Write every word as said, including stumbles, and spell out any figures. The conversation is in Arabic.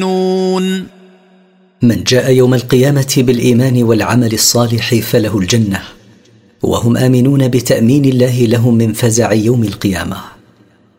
نون. من جاء يوم القيامة بالإيمان والعمل الصالح فله الجنة، وهم آمنون بتأمين الله لهم من فزع يوم القيامة.